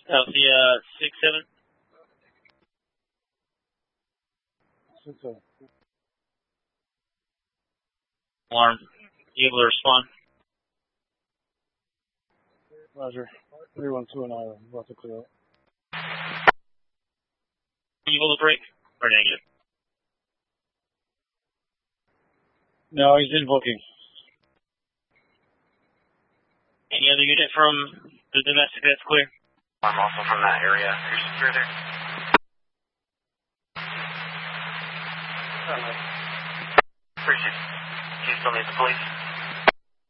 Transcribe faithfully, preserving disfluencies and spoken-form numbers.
Althea six seven. six seven. Alarm. You able to respond? Roger. three one two and I are about to clear out. You able to break? Or negative? No, he's invoking. Any other unit from the domestic that's clear? I'm also from that area. You're secure there? Appreciate it. Do you still need the police?